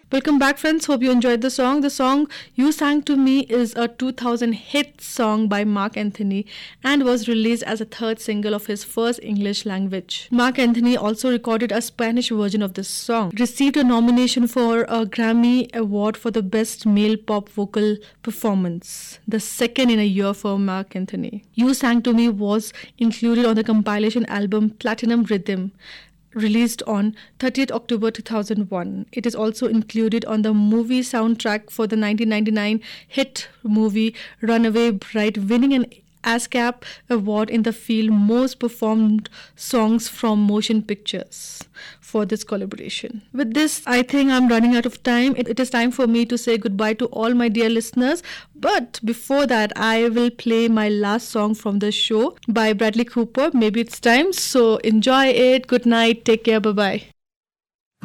Welcome back, friends. Hope you enjoyed the song. The song You Sang to Me is a 2000 hit song by Mark Anthony and was released as a third single of his first English language. Mark Anthony also recorded a Spanish version of this song. Received a nomination for a Grammy Award for the Best Male Pop Vocal Performance, the second in a year for Mark Anthony. You Sang to Me was included on the compilation album Platinum Rhythm, released on 30th October 2001. It is also included on the movie soundtrack for the 1999 hit movie Runaway Bride, winning an ASCAP award in the field Most Performed Songs from Motion Pictures for this collaboration. With this, I think I'm running out of time. It is time for me to say goodbye to all my dear listeners. But before that, I will play my last song from the show by Bradley Cooper. Maybe it's time. So enjoy it. Good night. Take care. Bye-bye.